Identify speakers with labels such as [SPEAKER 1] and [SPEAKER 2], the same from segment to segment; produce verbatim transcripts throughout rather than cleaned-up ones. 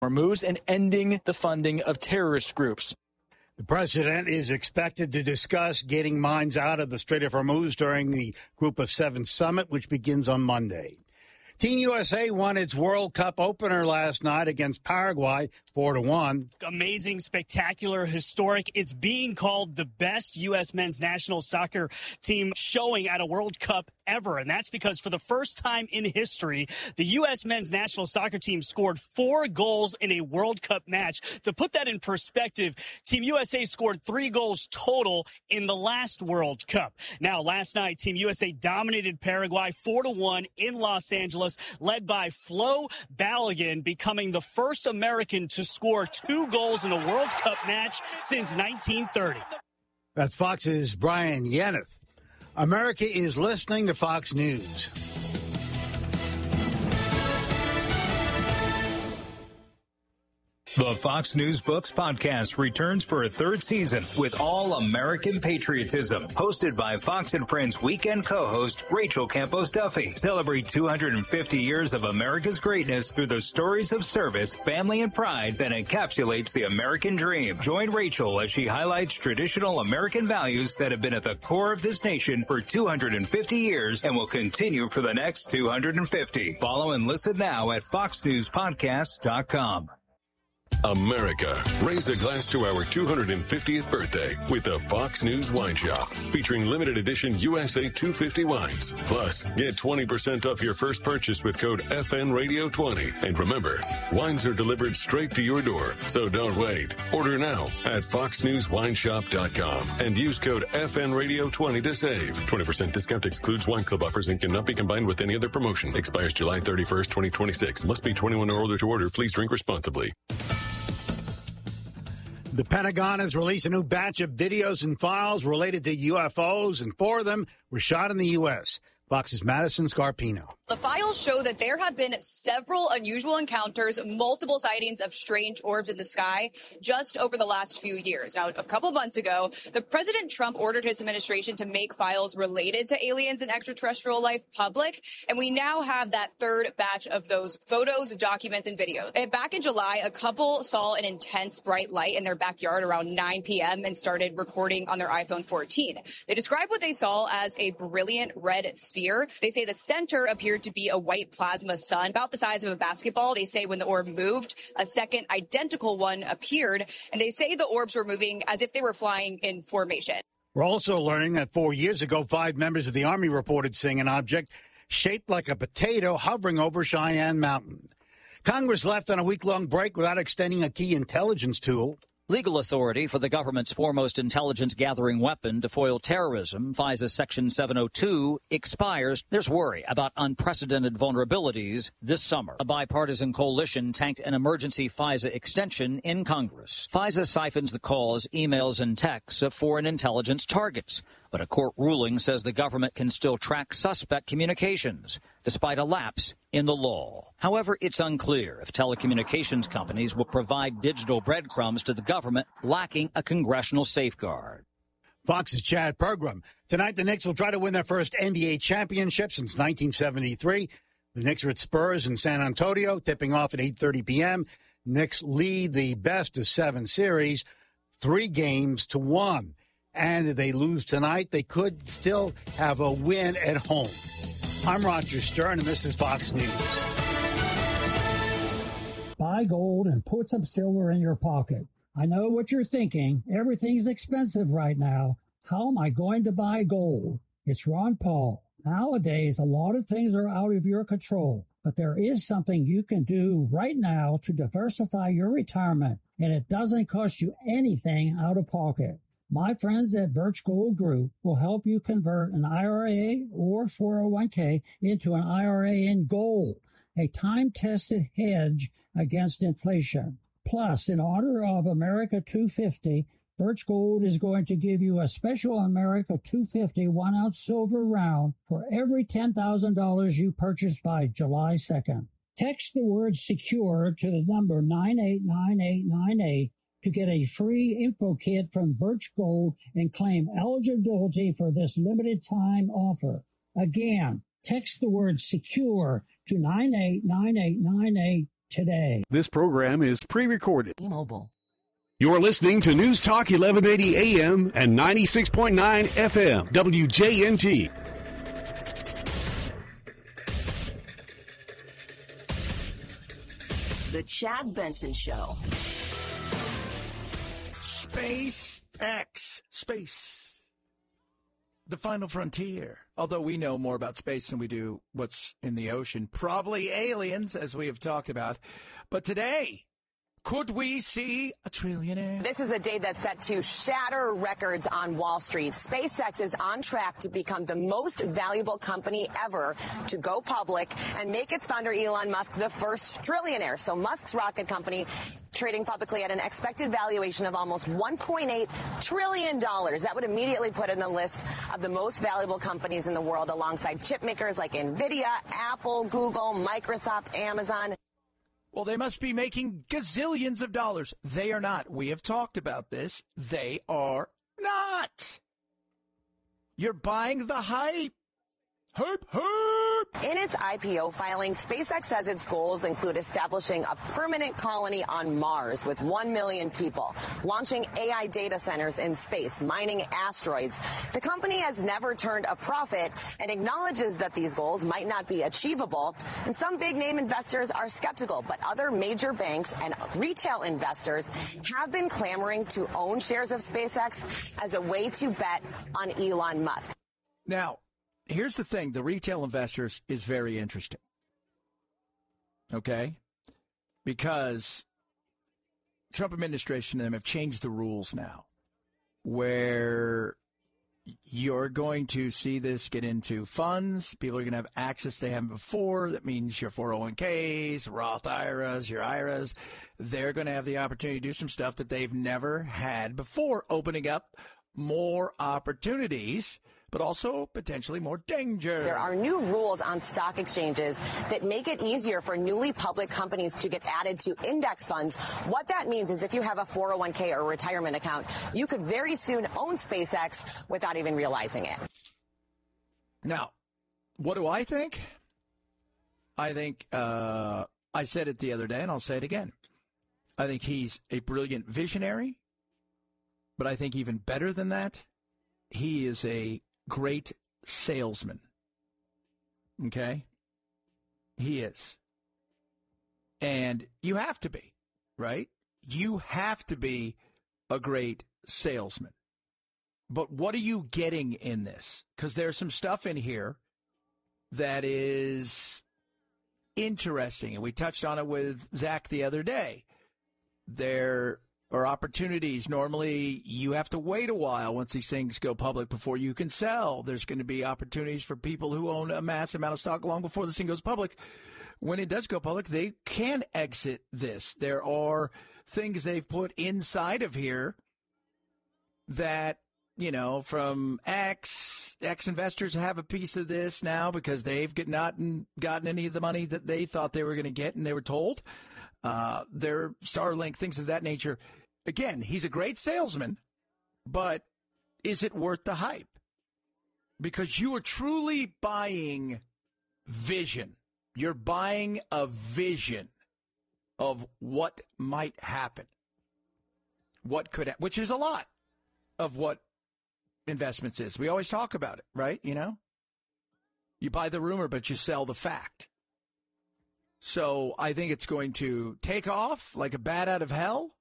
[SPEAKER 1] moves and ending the funding of terrorist groups.
[SPEAKER 2] The president is expected to discuss getting mines out of the Strait of Hormuz during the Group of Seven summit, which begins on Monday. Team U S A won its World Cup opener last night against Paraguay, four to one.
[SPEAKER 3] Amazing, spectacular, historic. It's being called the best U S men's national soccer team showing at a World Cup ever. And that's because for the first time in history, the U S men's national soccer team scored four goals in a World Cup match. To put that in perspective, Team U S A scored three goals total in the last World Cup. Now, last night, Team U S A dominated Paraguay four to one in Los Angeles, led by Flo Balogun, becoming the first American to score two goals in a World Cup match since nineteen thirty.
[SPEAKER 2] That's Fox's Brian Yeneth. America is listening to Fox News.
[SPEAKER 4] The Fox News Books podcast returns for a third season with all American patriotism. Hosted by Fox and Friends weekend co-host Rachel Campos Duffy. Celebrate two hundred fifty years of America's greatness through the stories of service, family, and pride that encapsulates the American dream. Join Rachel as she highlights traditional American values that have been at the core of this nation for two hundred fifty years and will continue for the next two hundred fifty. Follow and listen now at fox news podcasts dot com.
[SPEAKER 5] America, raise a glass to our two hundred fiftieth birthday with the Fox News Wine Shop, featuring limited edition U S A two fifty wines. Plus, get twenty percent off your first purchase with code F N Radio twenty. And remember, wines are delivered straight to your door, so don't wait. Order now at fox news wine shop dot com and use code F N Radio twenty to save. twenty percent discount excludes wine club offers and cannot be combined with any other promotion. Expires July thirty-first, twenty twenty-six. Must be twenty-one or older to order. Please drink responsibly.
[SPEAKER 2] The Pentagon has released a new batch of videos and files related to U F Os, and four of them were shot in the U S Fox's Madison Scarpino.
[SPEAKER 6] The files show that there have been several unusual encounters, multiple sightings of strange orbs in the sky just over the last few years. Now, a couple months ago, the President Trump ordered his administration to make files related to aliens and extraterrestrial life public, and we now have that third batch of those photos, documents, and videos. And back in July, a couple saw an intense bright light in their backyard around nine p.m. and started recording on their iPhone fourteen. They described what they saw as a brilliant red sphere. They say the center appeared to be a white plasma sun about the size of a basketball. They say when the orb moved, a second identical one appeared, and they say the orbs were moving as if they were flying in formation.
[SPEAKER 2] We're also learning that four years ago, five members of the Army reported seeing an object shaped like a potato hovering over Cheyenne Mountain. Congress left on a week-long break without extending a key intelligence tool.
[SPEAKER 7] Legal authority for the government's foremost intelligence-gathering weapon to foil terrorism, FISA Section seven oh two, expires. There's worry about unprecedented vulnerabilities this summer. A bipartisan coalition tanked an emergency FISA extension in Congress. FISA siphons the calls, emails, and texts of foreign intelligence targets. But a court ruling says the government can still track suspect communications, despite a lapse in the law. However, it's unclear if telecommunications companies will provide digital breadcrumbs to the government, lacking a congressional safeguard.
[SPEAKER 2] Fox's Chad Pergram. Tonight, the Knicks will try to win their first N B A championship since nineteen seventy-three. The Knicks are at Spurs in San Antonio, tipping off at eight thirty p.m. Knicks lead the best of seven series, three games to one. And if they lose tonight, they could still have a win at home. I'm Roger Stern, and this is Fox News.
[SPEAKER 8] Buy gold and put some silver in your pocket. I know what you're thinking. Everything's expensive right now. How am I going to buy gold? It's Ron Paul. Nowadays, a lot of things are out of your control, but there is something you can do right now to diversify your retirement, and it doesn't cost you anything out of pocket. My friends at Birch Gold Group will help you convert an I R A or four oh one k into an I R A in gold, a time-tested hedge against inflation. Plus, in honor of America two fifty, Birch Gold is going to give you a special America two fifty one-ounce silver round for every ten thousand dollars you purchase by July second. Text the word SECURE to the number nine eight nine eight nine eight to get a free info kit from Birch Gold and claim eligibility for this limited time offer. Again, text the word SECURE to nine eight nine eight nine eight today.
[SPEAKER 9] This program is pre-recorded.
[SPEAKER 10] T-Mobile.
[SPEAKER 9] You're listening to News Talk eleven eighty A M and ninety-six point nine F M, W J N T.
[SPEAKER 10] The Chad Benson Show.
[SPEAKER 11] SpaceX. Space. The final frontier. Although we know more about space than we do what's in the ocean. Probably aliens, as we have talked about. But today, could we see a trillionaire?
[SPEAKER 12] This is a day that's set to shatter records on Wall Street. SpaceX is on track to become the most valuable company ever to go public and make its founder, Elon Musk, the first trillionaire. So Musk's rocket company trading publicly at an expected valuation of almost one point eight trillion dollars. That would immediately put it in the list of the most valuable companies in the world alongside chip makers like NVIDIA, Apple, Google, Microsoft, Amazon.
[SPEAKER 11] Well, they must be making gazillions of dollars. They are not. We have talked about this. They are not. You're buying the hype. Hype, hype.
[SPEAKER 12] In its I P O filing, SpaceX says its goals include establishing a permanent colony on Mars with one million people, launching A I data centers in space, mining asteroids. The company has never turned a profit and acknowledges that these goals might not be achievable. And some big-name investors are skeptical, but other major banks and retail investors have been clamoring to own shares of SpaceX as a way to bet on Elon Musk.
[SPEAKER 11] Now, here's the thing. The retail investors is very interesting. Okay? Because Trump administration and them have changed the rules now where you're going to see this get into funds. People are going to have access they haven't before. That means your four oh one k's, Roth I R As, your I R As. They're going to have the opportunity to do some stuff that they've never had before, opening up more opportunities, but also potentially more danger.
[SPEAKER 12] There are new rules on stock exchanges that make it easier for newly public companies to get added to index funds. What that means is if you have a four oh one k or retirement account, you could very soon own SpaceX without even realizing it.
[SPEAKER 11] Now, what do I think? I think, uh, I said it the other day, and I'll say it again. I think he's a brilliant visionary, but I think even better than that, he is a great salesman. Okay? He is. And you have to be, right? You have to be a great salesman. But what are you getting in this? Because there's some stuff in here that is interesting. And we touched on it with Zach the other day. There or opportunities. Normally, you have to wait a while once these things go public before you can sell. There's going to be opportunities for people who own a massive amount of stock long before this thing goes public. When it does go public, they can exit this. There are things they've put inside of here that, you know, from X, X investors have a piece of this now because they've get not gotten any of the money that they thought they were going to get and they were told. Uh, their Starlink, things of that nature. Again, he's a great salesman, but is it worth the hype? Because you are truly buying vision. You're buying a vision of what might happen. What could, ha- which is a lot of what investments is. We always talk about it, right? You know, you buy the rumor, but you sell the fact. So I think it's going to take off like a bat out of hell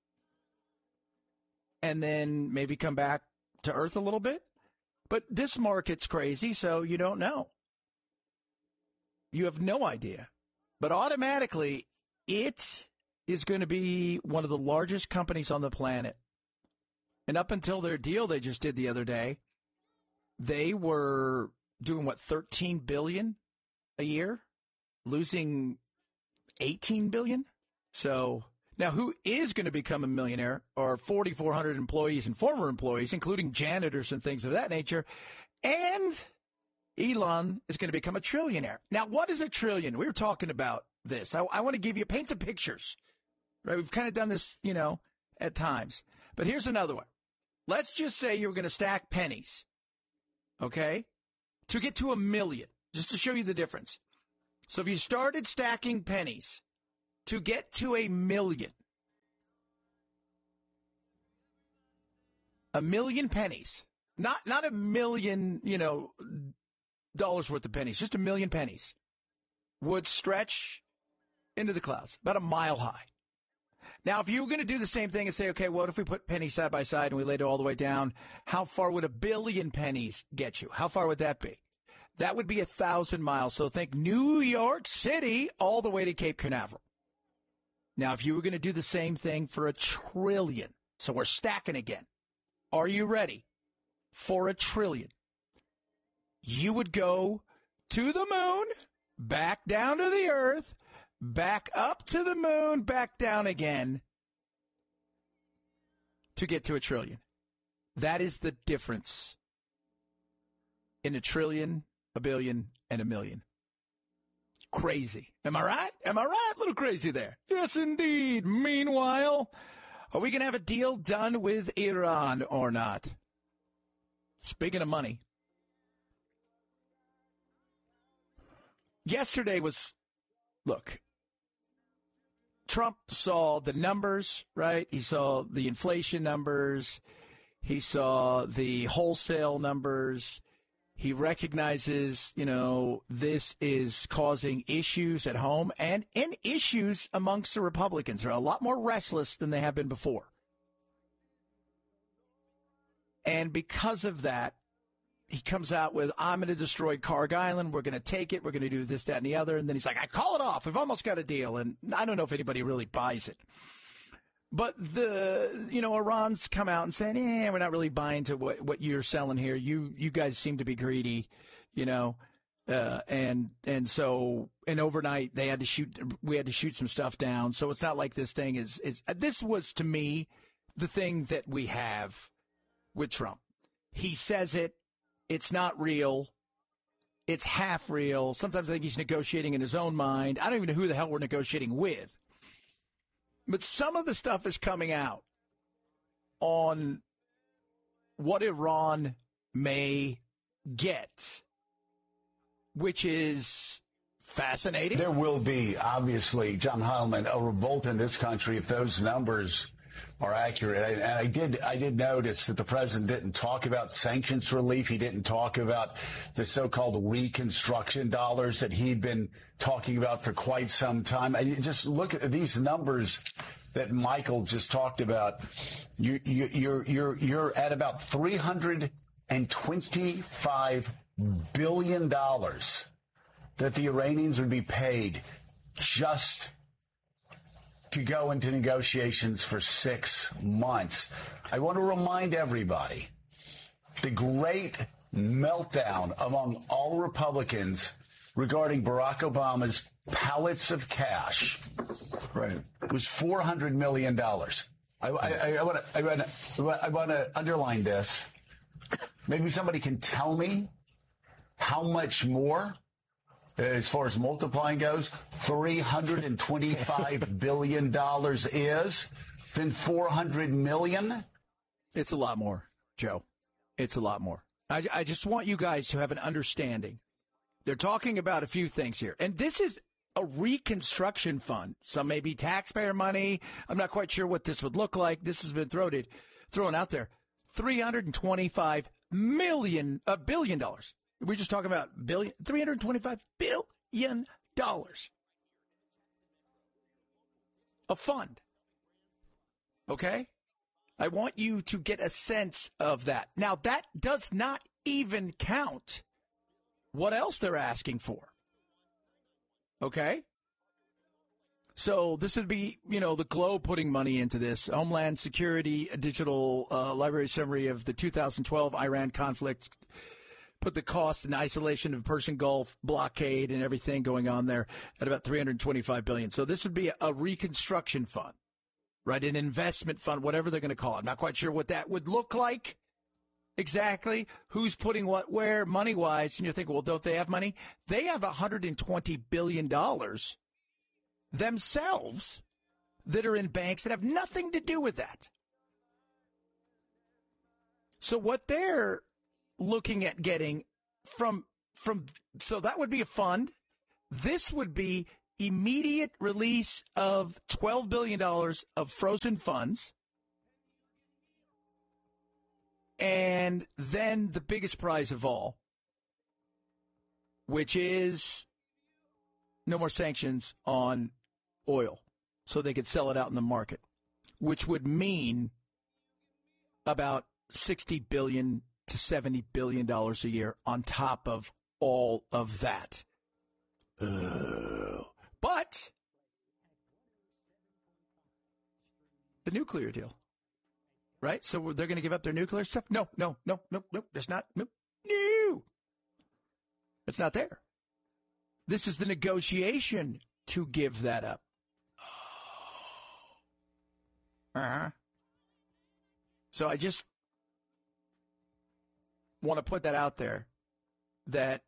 [SPEAKER 11] and then maybe come back to earth a little bit. But this market's crazy, so you don't know. You have no idea. But automatically, it is going to be one of the largest companies on the planet. And up until their deal they just did the other day, they were doing, what, thirteen billion dollars a year, losing eighteen billion dollars. So now who is going to become a millionaire are forty-four hundred employees and former employees, including janitors and things of that nature. And Elon is going to become a trillionaire. Now, what is a trillion? We were talking about this. I, I want to give you, paint some pictures. Right? We've kind of done this, you know, at times. But here's another one. Let's just say you were going to stack pennies, okay, to get to a million, just to show you the difference. So if you started stacking pennies to get to a million, a million pennies, not not a million, you know, dollars worth of pennies, just a million pennies, would stretch into the clouds, about a mile high. Now, if you were going to do the same thing and say, okay, what if we put pennies side by side and we laid it all the way down, how far would a billion pennies get you? How far would that be? That would be a thousand miles. So think New York City all the way to Cape Canaveral. Now, if you were going to do the same thing for a trillion, so we're stacking again. Are you ready for a trillion? You would go to the moon, back down to the earth, back up to the moon, back down again to get to a trillion. That is the difference in a trillion, a billion, and a million. Crazy. Am I right? Am I right? A little crazy there. Yes, indeed. Meanwhile, are we going to have a deal done with Iran or not? Speaking of money, yesterday was, look, Trump saw the numbers, right? He saw the inflation numbers. He saw the wholesale numbers. He recognizes, you know, this is causing issues at home and, and issues amongst the Republicans. They're a lot more restless than they have been before. And because of that, he comes out with, I'm going to destroy Carg Island. We're going to take it. We're going to do this, that, and the other. And then he's like, I call it off. We've almost got a deal. And I don't know if anybody really buys it. But the, you know, Iran's come out and said, eh, we're not really buying to what, what you're selling here. You, you guys seem to be greedy, you know. Uh, and, and so, and overnight they had to shoot, we had to shoot some stuff down. So it's not like this thing is, is, this was to me the thing that we have with Trump. He says it. It's not real. It's half real. Sometimes I think he's negotiating in his own mind. I don't even know who the hell we're negotiating with. But some of the stuff is coming out on what Iran may get, which is fascinating.
[SPEAKER 13] There will be, obviously, John Heilman, a revolt in this country if those numbers are accurate. And I did I did notice that the president didn't talk about sanctions relief. He didn't talk about the so-called reconstruction dollars that he'd been talking about for quite some time. I just look at these numbers that Michael just talked about. You, you, you're you're you're at about three hundred twenty-five billion dollars that the Iranians would be paid just to go into negotiations for six months. I want to remind everybody, the great meltdown among all Republicans regarding Barack Obama's pallets of cash right. was four hundred million dollars. I, I, I want to I want to I want to underline this. Maybe somebody can tell me how much more, as far as multiplying goes, three hundred twenty-five billion dollars is than four hundred million dollars?
[SPEAKER 11] It's a lot more, Joe. It's a lot more. I, I just want you guys to have an understanding. They're talking about a few things here. And this is a reconstruction fund. Some may be taxpayer money. I'm not quite sure what this would look like. This has been thrown, thrown out there. three hundred twenty-five million, a billion dollars. We're just talking about billion, three hundred twenty-five billion dollars. A fund. Okay? I want you to get a sense of that. Now, that does not even count what else they're asking for. Okay? So this would be, you know, the Globe putting money into this. Homeland Security, a digital uh, library summary of the two thousand twelve Iran conflict. Put the cost and isolation of Persian Gulf blockade and everything going on there at about three hundred twenty-five billion dollars. So this would be a reconstruction fund, right? An investment fund, whatever they're going to call it. I'm not quite sure what that would look like exactly. Who's putting what where money-wise? And you're thinking, well, don't they have money? They have one hundred twenty billion dollars themselves that are in banks that have nothing to do with that. So what they're looking at getting from, from, so that would be a fund. This would be immediate release of twelve billion dollars of frozen funds, and then the biggest prize of all, which is no more sanctions on oil so they could sell it out in the market, which would mean about sixty billion dollars to seventy billion dollars a year on top of all of that. Uh, but the nuclear deal, right? So they're going to give up their nuclear stuff? No, no, no, no, no. There's not. No, no. It's not there. This is the negotiation to give that up. Uh-huh. So I just want to put that out there, that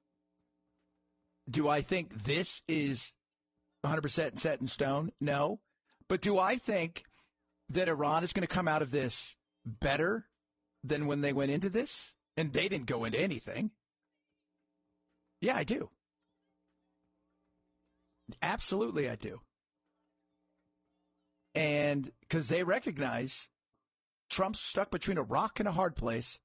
[SPEAKER 11] do I think this is one hundred percent set in stone? No. But do I think that Iran is going to come out of this better than when they went into this? And they didn't go into anything. Yeah, I do. Absolutely, I do. And because they recognize Trump's stuck between a rock and a hard place.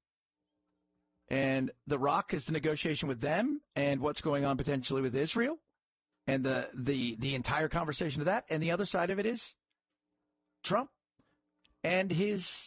[SPEAKER 11] And the rock is the negotiation with them and what's going on potentially with Israel and the, the, the entire conversation of that. And the other side of it is Trump and his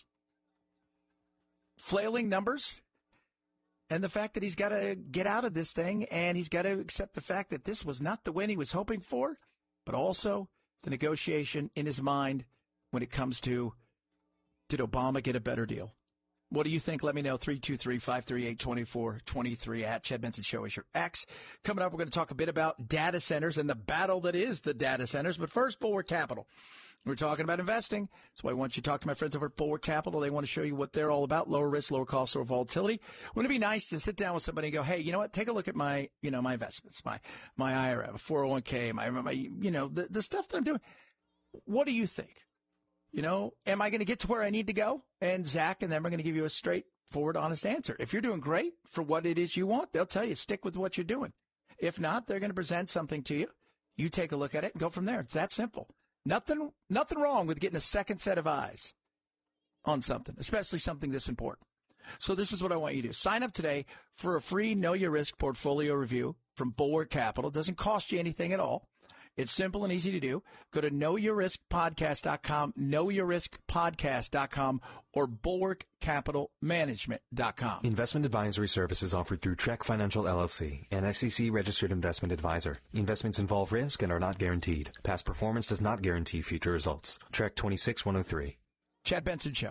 [SPEAKER 11] flailing numbers and the fact that he's got to get out of this thing and he's got to accept the fact that this was not the win he was hoping for, but also the negotiation in his mind when it comes to, did Obama get a better deal? What do you think? Let me know. three two three, five three eight, two four two three at Chad Benson Show is your X. Coming up, we're going to talk a bit about data centers and the battle that is the data centers. But first, Bulwark Capital. We're talking about investing. That's why I want you to talk to my friends over at Bulwark Capital. They want to show you what they're all about: lower risk, lower cost, lower volatility. Wouldn't it be nice to sit down with somebody and go, hey, you know what? Take a look at my, you know, my investments, my my I R A, my four oh one k, my, my you know, the, the stuff that I'm doing. What do you think? You know, am I going to get to where I need to go? And Zach and them are going to give you a straightforward, honest answer. If you're doing great for what it is you want, they'll tell you, stick with what you're doing. If not, they're going to present something to you. You take a look at it and go from there. It's that simple. Nothing, nothing wrong with getting a second set of eyes on something, especially something this important. So this is what I want you to do. Sign up today for a free Know Your Risk portfolio review from Bulwark Capital. It doesn't cost you anything at all. It's simple and easy to do. Go to know your risk podcast dot com, know your risk podcast dot com, or bulwark capital management dot com.
[SPEAKER 14] Investment advisory services offered through Trek Financial L L C, an S E C-registered investment advisor. Investments involve risk and are not guaranteed. Past performance does not guarantee future results. Trek twenty-six one oh three.
[SPEAKER 11] Chad Benson Show.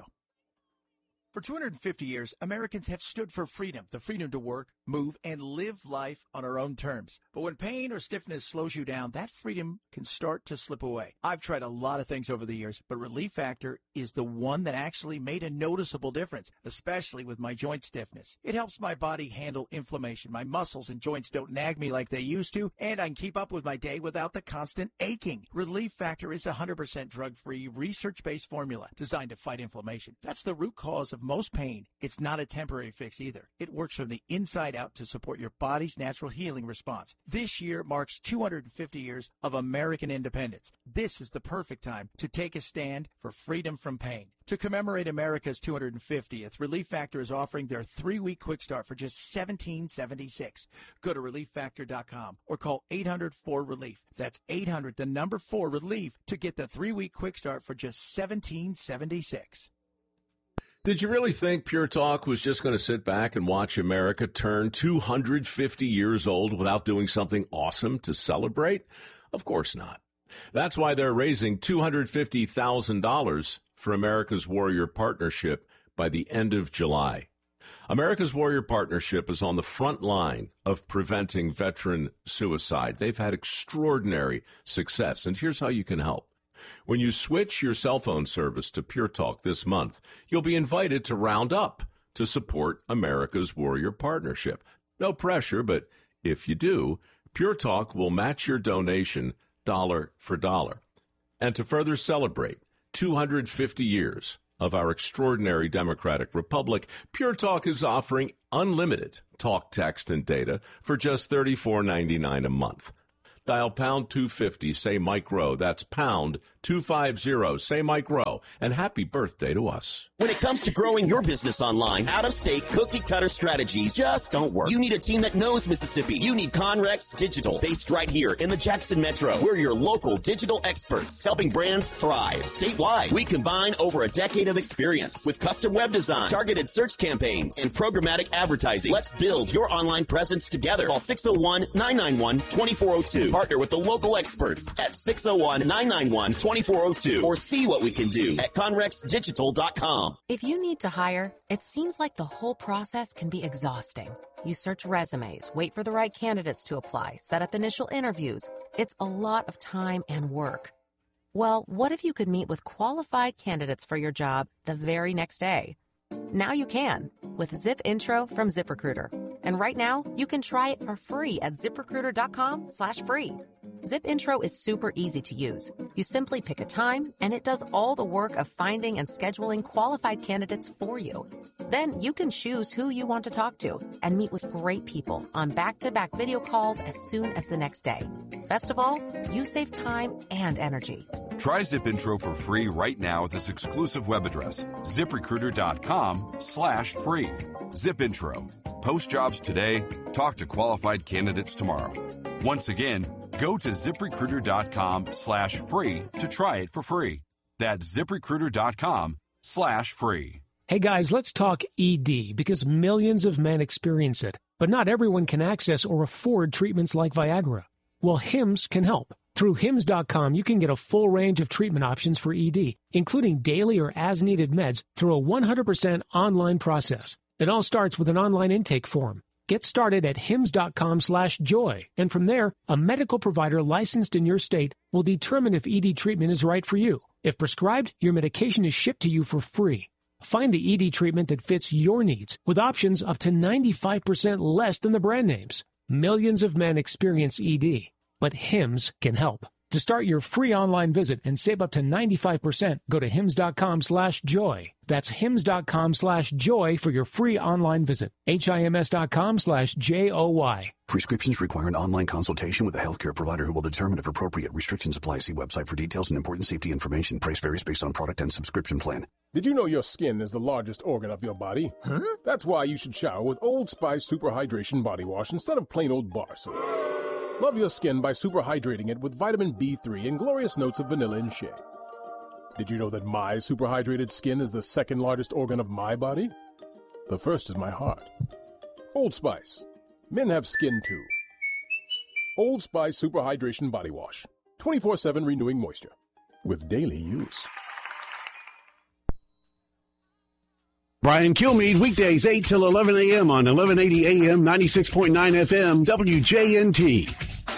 [SPEAKER 11] For two hundred fifty years, Americans have stood for freedom, the freedom to work, move, and live life on our own terms. But when pain or stiffness slows you down, that freedom can start to slip away. I've tried a lot of things over the years, but Relief Factor is the one that actually made a noticeable difference, especially with my joint stiffness. It helps my body handle inflammation. My muscles and joints don't nag me like they used to, and I can keep up with my day without the constant aching. Relief Factor is a one hundred percent drug-free, research-based formula designed to fight inflammation. That's the root cause of most pain. It's not a temporary fix either. It works from the inside out to support your body's natural healing response. This year marks two hundred fifty years of American independence. This is the perfect time to take a stand for freedom from pain. To commemorate America's two hundred fiftieth, Relief Factor is offering their three-week quick start for just seventeen seventy-six. Go to relief factor dot com or call eight hundred four relief. That's eight hundred, the number four, relief, to get the three-week quick start for just seventeen seventy-six.
[SPEAKER 15] Did you really think Pure Talk was just going to sit back and watch America turn two hundred fifty years old without doing something awesome to celebrate? Of course not. That's why they're raising two hundred fifty thousand dollars for America's Warrior Partnership by the end of July. America's Warrior Partnership is on the front line of preventing veteran suicide. They've had extraordinary success, and here's how you can help. When you switch your cell phone service to Pure Talk this month, you'll be invited to round up to support America's Warrior Partnership. No pressure, but if you do, Pure Talk will match your donation dollar for dollar. And to further celebrate two hundred fifty years of our extraordinary democratic republic, Pure Talk is offering unlimited talk, text, and data for just thirty-four ninety-nine a month. Dial pound two fifty, say Mike Rowe. That's pound two fifty, say Mike Rowe. And happy birthday to us.
[SPEAKER 16] When it comes to growing your business online, out-of-state cookie-cutter strategies just don't work. You need a team that knows Mississippi. You need Conrex Digital, based right here in the Jackson Metro. We're your local digital experts, helping brands thrive statewide. We combine over a decade of experience with custom web design, targeted search campaigns, and programmatic advertising. Let's build your online presence together. Call six oh one, nine nine one, two four oh two. Partner with the local experts at six oh one, nine nine one, two four oh two or see what we can do at conrex digital dot com.
[SPEAKER 17] If you need to hire, it seems like the whole process can be exhausting. You search resumes, wait for the right candidates to apply, set up initial interviews. It's a lot of time and work. Well, what if you could meet with qualified candidates for your job the very next day? Now you can with Zip Intro from ZipRecruiter. And right now, you can try it for free at ziprecruiter.com slash free. Zip Intro is super easy to use. You simply pick a time, and it does all the work of finding and scheduling qualified candidates for you. Then you can choose who you want to talk to and meet with great people on back-to-back video calls as soon as the next day. Best of all, you save time and energy.
[SPEAKER 18] Try Zip Intro for free right now at this exclusive web address, ziprecruiter.com slash free. Zip Intro. Post jobs today. Talk to qualified candidates tomorrow. Once again, go to ziprecruiter.com slash free to try it for free. That's ziprecruiter.com slash free.
[SPEAKER 19] Hey guys, let's talk E D because millions of men experience it, but not everyone can access or afford treatments like Viagra. Well, Hims can help. Through hims dot com, you can get a full range of treatment options for E D, including daily or as-needed meds through a one hundred percent online process. It all starts with an online intake form. Get started at hims dot com slash joy, and from there, a medical provider licensed in your state will determine if E D treatment is right for you. If prescribed, your medication is shipped to you for free. Find the E D treatment that fits your needs with options up to ninety-five percent less than the brand names. Millions of men experience E D, but Hims can help. To start your free online visit and save up to ninety-five percent, go to hims dot com slash joy. That's hims dot com slash joy for your free online visit. hims dot com slash J O Y.
[SPEAKER 20] Prescriptions require an online consultation with a healthcare provider who will determine if appropriate. Restrictions apply. See website for details and important safety information. Price varies based on product and subscription plan.
[SPEAKER 21] Did you know your skin is the largest organ of your body? Huh? That's why you should shower with Old Spice Super Hydration Body Wash instead of plain old bar soap. Love your skin by super hydrating it with vitamin B three and glorious notes of vanilla and shea. Did you know that my super hydrated skin is the second largest organ of my body? The first is my heart. Old Spice. Men have skin too. Old Spice Super Hydration Body Wash. twenty-four seven renewing moisture. With daily use.
[SPEAKER 9] Brian Kilmeade, weekdays eight till eleven a.m. on eleven eighty A M, ninety-six point nine F M, W J N T.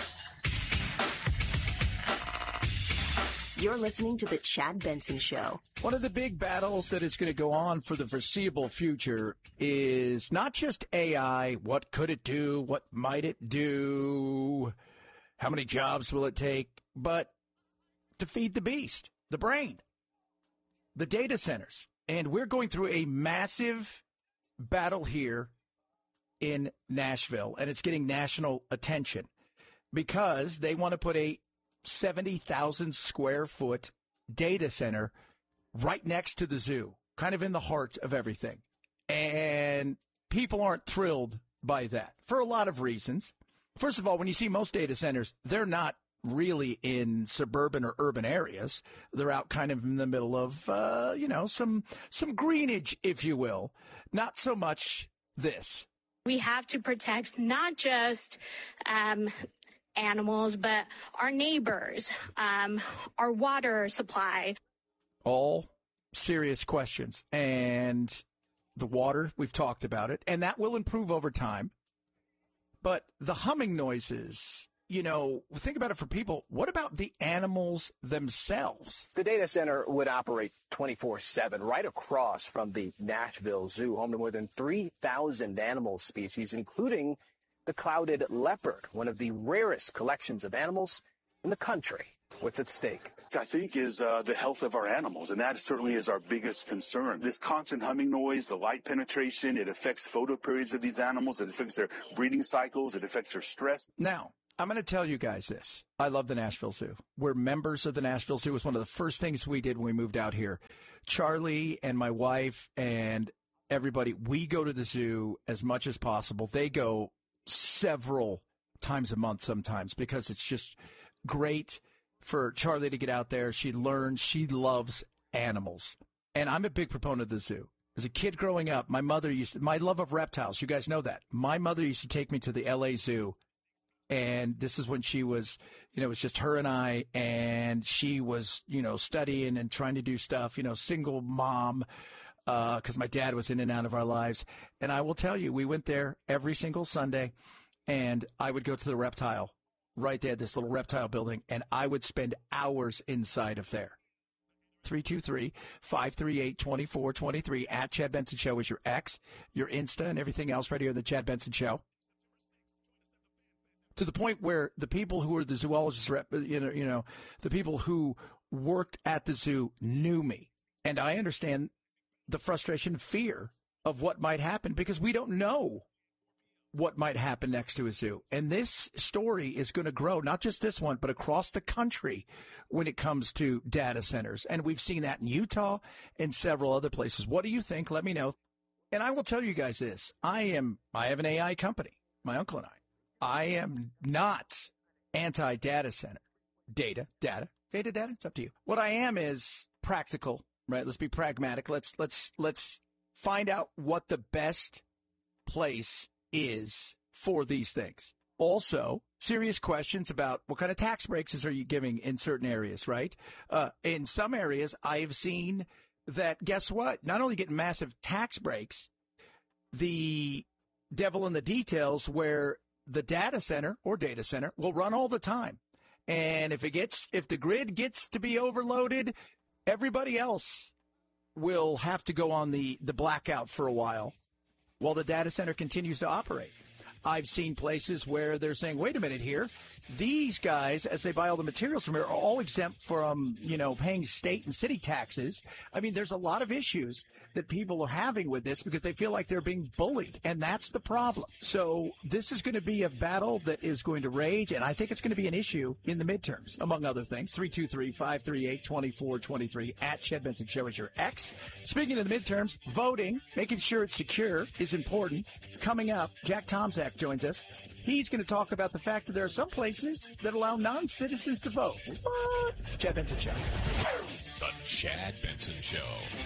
[SPEAKER 10] You're listening to The Chad Benson Show.
[SPEAKER 11] One of the big battles that is going to go on for the foreseeable future is not just A I. What could it do? What might it do? How many jobs will it take? But to feed the beast, the brain, the data centers. And we're going through a massive battle here in Nashville, and it's getting national attention because they want to put a seventy thousand square foot data center right next to the zoo, kind of in the heart of everything. And people aren't thrilled by that for a lot of reasons. First of all, when you see most data centers, they're not really in suburban or urban areas. They're out kind of in the middle of, uh, you know, some some greenage, if you will. Not so much this.
[SPEAKER 22] We have to protect not just um, animals, but our neighbors, um, our water supply.
[SPEAKER 11] All serious questions. And the water, we've talked about it, and that will improve over time. But the humming noises, you know, think about it for people. What about the animals themselves?
[SPEAKER 23] The data center would operate twenty-four seven right across from the Nashville Zoo, home to more than three thousand animal species, including the clouded leopard, one of the rarest collections of animals in the country. What's at stake?
[SPEAKER 24] I think is uh, the health of our animals, and that certainly is our biggest concern. This constant humming noise, the light penetration, it affects photo periods of these animals. It affects their breeding cycles. It affects their stress.
[SPEAKER 11] Now, I'm going to tell you guys this. I love the Nashville Zoo. We're members of the Nashville Zoo. It was one of the first things we did when we moved out here. Charlie and my wife and everybody, we go to the zoo as much as possible. They go several times a month sometimes because it's just great for Charlie to get out there. She learns. She loves animals. And I'm a big proponent of the zoo. As a kid growing up, my mother used to, my love of reptiles, you guys know that. My mother used to take me to the L A Zoo. And this is when she was, you know, it was just her and I, and she was, you know, studying and trying to do stuff, you know, single mom, because uh, my dad was in and out of our lives. And I will tell you, we went there every single Sunday, and I would go to the reptile right there, this little reptile building, and I would spend hours inside of there. three two three, five three eight, two four two three at Chad Benson Show is your X, your Insta, and everything else right here on the Chad Benson Show. To the point where the people who were the zoologists, rep, you know, you know, the people who worked at the zoo knew me. And I understand the frustration, fear of what might happen because we don't know what might happen next to a zoo. And this story is going to grow, not just this one, but across the country when it comes to data centers. And we've seen that in Utah and several other places. What do you think? Let me know. And I will tell you guys this. I am, I have an A I company, my uncle and I. I am not anti-data center. Data, data, data, data, it's up to you. What I am is practical, right? Let's be pragmatic. Let's, let's, let's find out what the best place is for these things. Also, serious questions about what kind of tax breaks are you giving in certain areas, right? Uh, in some areas, I've seen that, guess what? Not only get massive tax breaks, the devil in the details where the data center or data center will run all the time. And if it gets, if the grid gets to be overloaded, everybody else will have to go on the, the blackout for a while while the data center continues to operate. I've seen places where they're saying, wait a minute here, these guys, as they buy all the materials from here, are all exempt from, you know, paying state and city taxes. I mean, there's a lot of issues that people are having with this because they feel like they're being bullied, and that's the problem. So this is going to be a battle that is going to rage, and I think it's going to be an issue in the midterms, among other things. three two three, five three eight, two four two three at Chad Benson Show is your X. Speaking of the midterms, voting, making sure it's secure is important. Coming up, Jack Tomczak joins us. He's going to talk about the fact that there are some places that allow non-citizens to vote. What? Chad Benson Show.
[SPEAKER 1] The Chad Benson Show.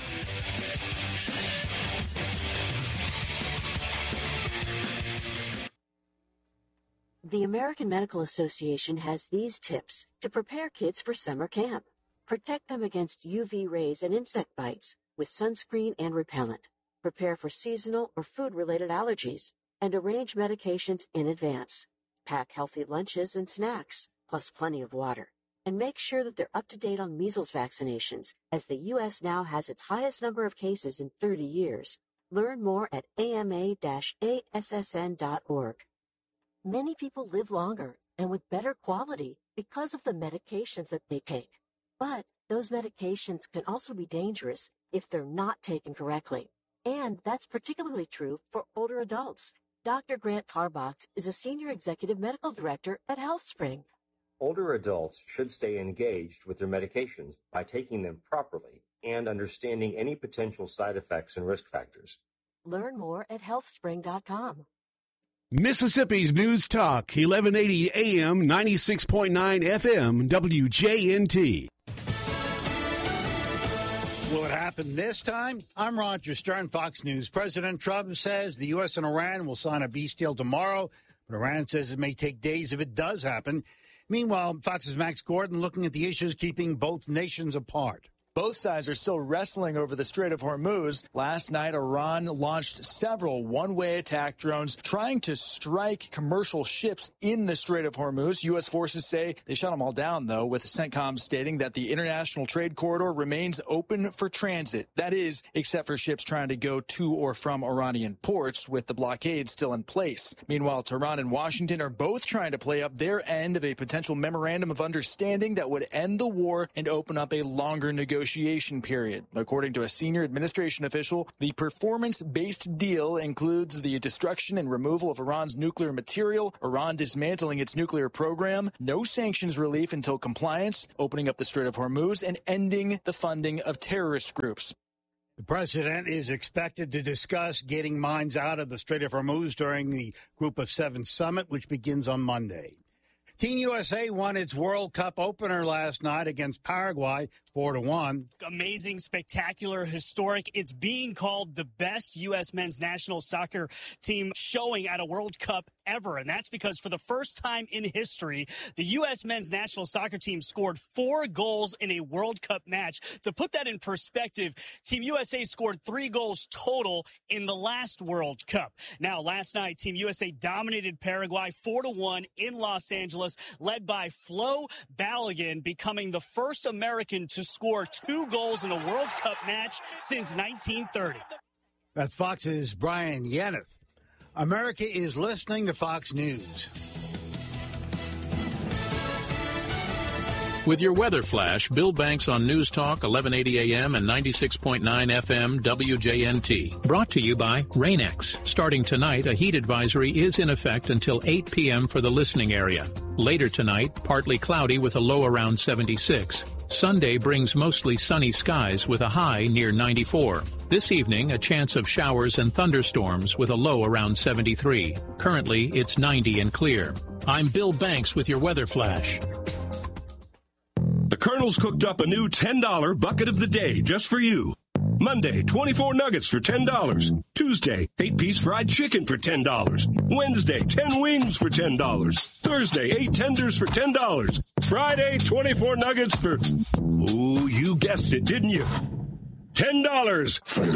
[SPEAKER 3] The American Medical Association has these tips to prepare kids for summer camp. Protect them against U V rays and insect bites with sunscreen and repellent. Prepare for seasonal or food-related allergies, and arrange medications in advance. Pack healthy lunches and snacks, plus plenty of water. And make sure that they're up to date on measles vaccinations, as the U S now has its highest number of cases in thirty years. Learn more at A M A A S S N dot org. Many people live longer and with better quality because of the medications that they take. But those medications can also be dangerous if they're not taken correctly. And that's particularly true for older adults. Doctor Grant Tarbox is a Senior Executive Medical Director at HealthSpring.
[SPEAKER 4] Older adults should stay engaged with their medications by taking them properly and understanding any potential side effects and risk factors.
[SPEAKER 3] Learn more at health spring dot com.
[SPEAKER 9] Mississippi's News Talk, eleven eighty A M, ninety-six point nine F M, W J N T.
[SPEAKER 2] Will it happen this time? I'm Roger Stern, Fox News. President Trump says the U S and Iran will sign a peace deal tomorrow, but Iran says it may take days if it does happen. Meanwhile, Fox's Max Gordon looking at the issues keeping both nations apart.
[SPEAKER 5] Both sides are still wrestling over the Strait of Hormuz. Last night, Iran launched several one-way attack drones trying to strike commercial ships in the Strait of Hormuz. U S forces say they shot them all down, though, with CENTCOM stating that the international trade corridor remains open for transit. That is, except for ships trying to go to or from Iranian ports, with the blockade still in place. Meanwhile, Tehran and Washington are both trying to play up their end of a potential memorandum of understanding that would end the war and open up a longer negotiation negotiation period. According to a senior administration official, the performance-based deal includes the destruction and removal of Iran's nuclear material, Iran dismantling its nuclear program, no sanctions relief until compliance, opening up the Strait of Hormuz, and ending the funding of terrorist groups.
[SPEAKER 2] The president is expected to discuss getting mines out of the Strait of Hormuz during the Group of Seven summit, which begins on Monday. Team U S A won its World Cup opener last night against Paraguay, four to one.
[SPEAKER 6] Amazing, spectacular, historic. It's being called the best U S men's national soccer team showing at a World Cup ever. And that's because for the first time in history, the U S men's national soccer team scored four goals in a World Cup match. To put that in perspective, Team U S A scored three goals total in the last World Cup. Now, last night, Team U S A dominated Paraguay four to one in Los Angeles, led by Flo Balogun, becoming the first American to score two goals in a World Cup match since nineteen thirty.
[SPEAKER 2] That's Fox's Brian Yaniv. America is listening to Fox News.
[SPEAKER 1] With your weather flash, Bill Banks on News Talk, eleven eighty A M and ninety-six point nine F M W J N T.
[SPEAKER 19] Brought to you by Rain-X.
[SPEAKER 1] Starting tonight, a heat advisory is in effect until eight P M for the listening area. Later tonight, partly cloudy with a low around seventy-six. Sunday brings mostly sunny skies with a high near ninety-four. This evening, a chance of showers and thunderstorms with a low around seventy-three. Currently, it's ninety and clear. I'm Bill Banks with your weather flash.
[SPEAKER 7] The Colonel's cooked up a new ten dollar bucket of the day just for you. Monday, twenty-four nuggets for ten dollars. Tuesday, eight-piece fried chicken for ten dollars. Wednesday, ten wings for ten dollars. Thursday, eight tenders for ten dollars. Friday, twenty-four nuggets for... Ooh, you guessed it, didn't you? ten dollars.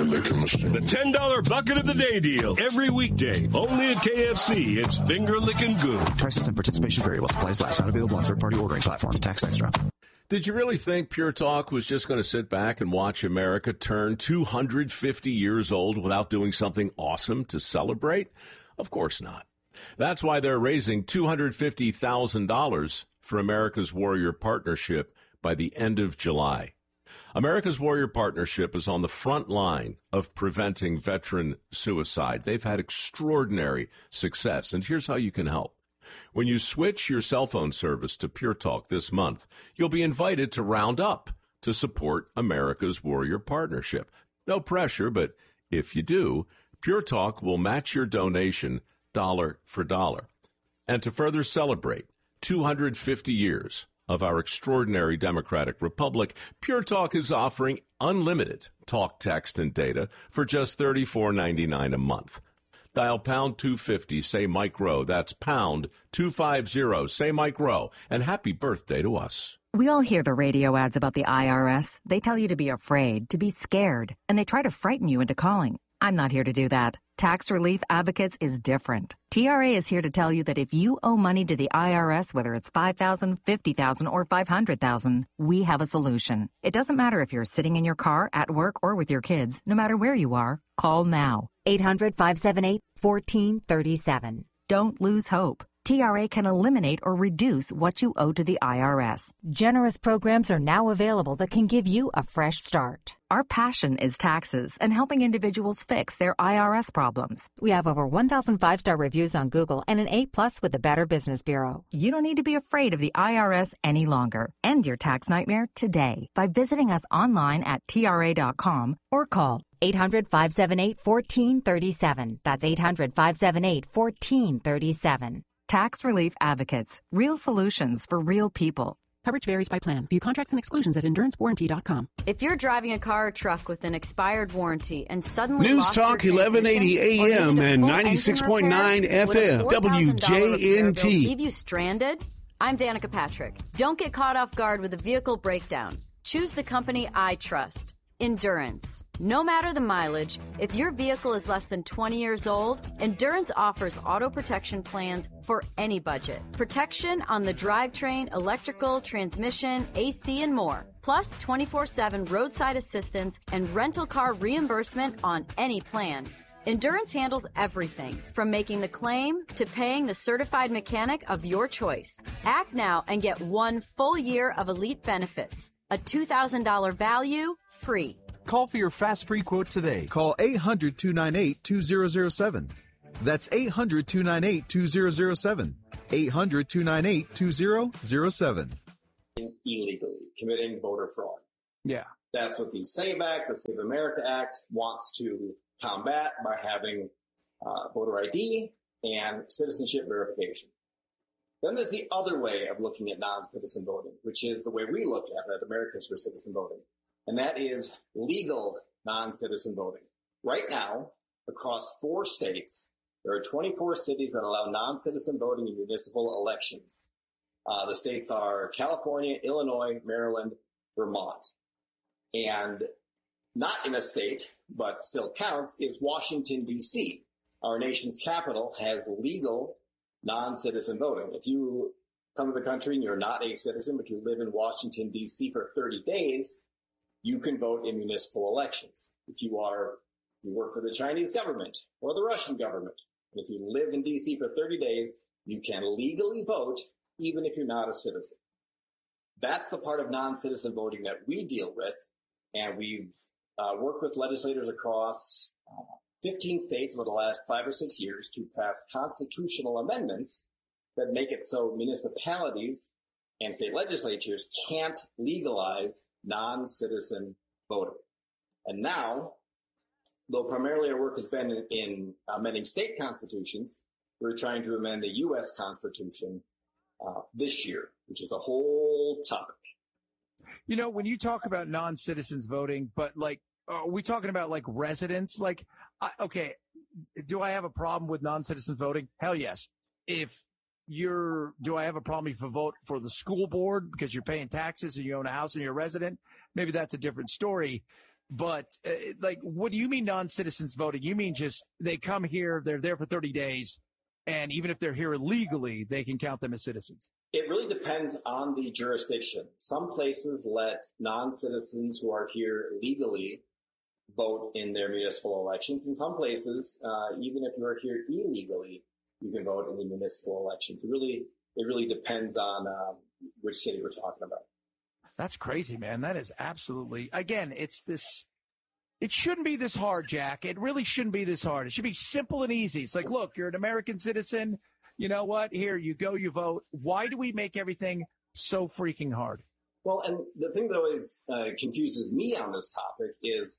[SPEAKER 7] The ten dollar bucket of the day deal. Every weekday. Only at K F C. It's finger-licking good.
[SPEAKER 20] Prices and participation vary while supplies last. Not available on third-party ordering platforms. Tax extra.
[SPEAKER 15] Did you really think Pure Talk was just going to sit back and watch America turn two hundred fifty years old without doing something awesome to celebrate? Of course not. That's why they're raising two hundred fifty thousand dollars for America's Warrior Partnership by the end of July. America's Warrior Partnership is on the front line of preventing veteran suicide. They've had extraordinary success, and here's how you can help. When you switch your cell phone service to Pure Talk this month, you'll be invited to round up to support America's Warrior Partnership. No pressure, but if you do, Pure Talk will match your donation dollar for dollar. And to further celebrate two hundred fifty years of our extraordinary democratic republic, Pure Talk is offering unlimited talk, text, and data for just thirty-four ninety-nine a month. Dial pound two fifty, say Mike Rowe. That's pound two fifty, say Mike Rowe. And happy birthday to us.
[SPEAKER 8] We all hear the radio ads about the I R S. They tell you to be afraid, to be scared, and they try to frighten you into calling. I'm not here to do that. Tax Relief Advocates is different. T R A is here to tell you that if you owe money to the I R S, whether it's five thousand dollars, fifty thousand dollars, or five hundred thousand dollars, we have a solution. It doesn't matter if you're sitting in your car, at work, or with your kids. No matter where you are, call now.
[SPEAKER 12] eight hundred, five seven eight, one four three seven.
[SPEAKER 8] Don't lose hope. T R A can eliminate or reduce what you owe to the I R S.
[SPEAKER 12] Generous programs are now available that can give you a fresh start.
[SPEAKER 8] Our passion is taxes and helping individuals fix their I R S problems.
[SPEAKER 12] We have over one thousand five-star reviews on Google and an A plus with the Better Business Bureau.
[SPEAKER 8] You don't need to be afraid of the I R S any longer. End your tax nightmare today by visiting us online at T R A dot com or call
[SPEAKER 12] eight hundred, five seven eight, one four three seven. That's eight hundred, five seven eight, one four three seven.
[SPEAKER 8] Tax Relief Advocates. Real solutions for real people.
[SPEAKER 25] Coverage varies by plan. View contracts and exclusions at endurance warranty dot com.
[SPEAKER 26] If you're driving a car or truck with an expired warranty and suddenly
[SPEAKER 9] News
[SPEAKER 26] lost
[SPEAKER 9] Talk
[SPEAKER 26] your
[SPEAKER 9] eleven eighty A M and ninety-six point nine F M W J N T.
[SPEAKER 26] Leave you stranded? I'm Danica Patrick. Don't get caught off guard with a vehicle breakdown. Choose the company I trust. Endurance. No matter the mileage, if your vehicle is less than twenty years old, Endurance offers auto protection plans for any budget. Protection on the drivetrain, electrical, transmission, A C, and more. Plus twenty-four seven roadside assistance and rental car reimbursement on any plan. Endurance handles everything, from making the claim to paying the certified mechanic of your choice. Act now and get one full year of elite benefits. A two thousand dollars value, free.
[SPEAKER 13] Call for your fast free quote today. Call eight hundred, two nine eight, two zero zero seven. That's eight hundred, two nine eight, two zero zero seven. eight hundred, two nine eight, two zero zero seven.
[SPEAKER 14] Illegally committing voter fraud.
[SPEAKER 11] Yeah.
[SPEAKER 14] That's what the SAVE Act, the Save America Act, wants to combat by having uh, voter I D and citizenship verification. Then there's the other way of looking at non-citizen voting, which is the way we look at it at Americans for Citizen Voting, and that is legal non-citizen voting. Right now, across four states, there are twenty-four cities that allow non-citizen voting in municipal elections. Uh, the states are California, Illinois, Maryland, Vermont. And not in a state, but still counts, is Washington, D C. Our nation's capital has legal non-citizen voting. If you come to the country and you're not a citizen, but you live in Washington, D C for thirty days, you can vote in municipal elections. If you are, you work for the Chinese government or the Russian government, and if you live in D C for thirty days, you can legally vote even if you're not a citizen. That's the part of non-citizen voting that we deal with, and we've uh, worked with legislators across uh, fifteen states over the last five or six years to pass constitutional amendments that make it so municipalities and state legislatures can't legalize non-citizen voting. And now, though primarily our work has been in, in amending state constitutions, we're trying to amend the U S Constitution uh, this year, which is a whole topic.
[SPEAKER 11] You know, when you talk about non-citizens voting, but like, are we talking about like residents? Like, I, okay, do I have a problem with non-citizen voting? Hell yes. If you're, do I have a problem if you vote for the school board because you're paying taxes and you own a house and you're a resident? Maybe that's a different story. But uh, like, what do you mean non-citizens voting? You mean just they come here, they're there for thirty days, and even if they're here illegally, they can count them as citizens?
[SPEAKER 14] It really depends on the jurisdiction. Some places let non-citizens who are here legally vote in their municipal elections. In some places, uh, even if you're here illegally, you can vote in the municipal elections. It really, it really depends on um, which city we're talking about.
[SPEAKER 11] That's crazy, man. That is absolutely, again, it's this, it shouldn't be this hard, Jack. It really shouldn't be this hard. It should be simple and easy. It's like, look, you're an American citizen. You know what? Here you go, you vote. Why do we make everything so freaking hard?
[SPEAKER 14] Well, and the thing that always uh, confuses me on this topic is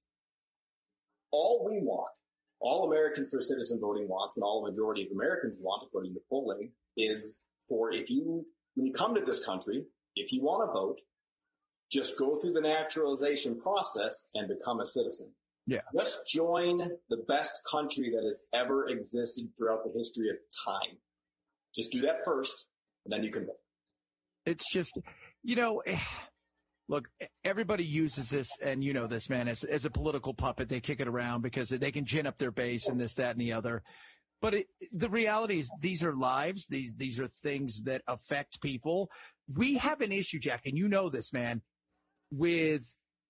[SPEAKER 14] all we want, all Americans for Citizen Voting wants, and all the majority of Americans want, according to polling, is for if you, when you come to this country, if you want to vote, just go through the naturalization process and become a citizen.
[SPEAKER 11] Yeah.
[SPEAKER 14] Just join the best country that has ever existed throughout the history of time. Just do that first, and then you can vote.
[SPEAKER 11] It's just, you know, look, everybody uses this, and you know this, man, as, as a political puppet. They kick it around because they can gin up their base and this, that, and the other. But it, the reality is these are lives. These, these are things that affect people. We have an issue, Jack, and you know this, man, with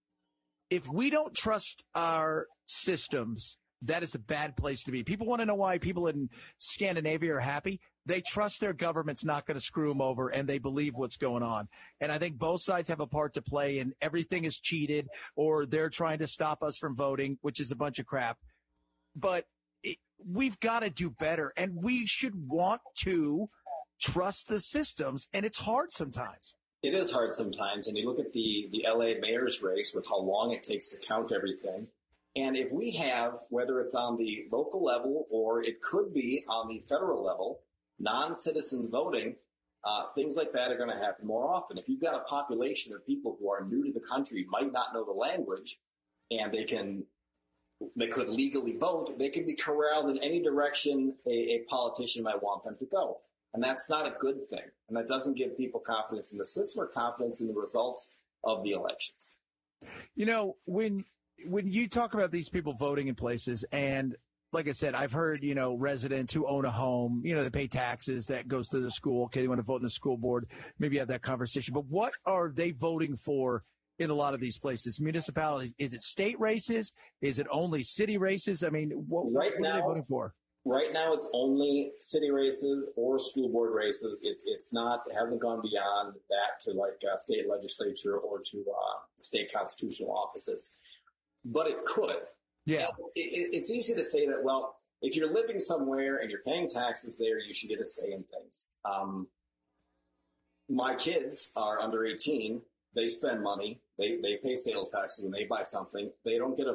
[SPEAKER 11] if we don't trust our systems, that is a bad place to be. People want to know why people in Scandinavia are happy. They trust their government's not going to screw them over, and they believe what's going on. And I think both sides have a part to play, and everything is cheated, or they're trying to stop us from voting, which is a bunch of crap. But it, we've got to do better, and we should want to trust the systems, and it's hard sometimes.
[SPEAKER 14] It is hard sometimes, and you look at the, the L A mayor's race with how long it takes to count everything. And if we have, whether it's on the local level or it could be on the federal level, non-citizens voting, uh, things like that are going to happen more often. If you've got a population of people who are new to the country, might not know the language, and they can, they could legally vote, they can be corralled in any direction a, a politician might want them to go. And that's not a good thing. And that doesn't give people confidence in the system or confidence in the results of the elections.
[SPEAKER 11] You know, when when you talk about these people voting in places, and like I said, I've heard, you know, residents who own a home, you know, they pay taxes, that goes to the school. Okay, they want to vote in the school board. Maybe have that conversation. But what are they voting for in a lot of these places? Municipalities? Is it state races? Is it only city races? I mean, what,
[SPEAKER 14] right
[SPEAKER 11] what
[SPEAKER 14] now,
[SPEAKER 11] are they voting for?
[SPEAKER 14] Right now, it's only city races or school board races. It, it's not, it hasn't gone beyond that to like uh, state legislature or to uh, state constitutional offices. But it could.
[SPEAKER 11] Yeah.
[SPEAKER 14] It, it's easy to say that, well, if you're living somewhere and you're paying taxes there, you should get a say in things. Um, my kids are under eighteen. They spend money. They they pay sales taxes when they buy something. They don't get a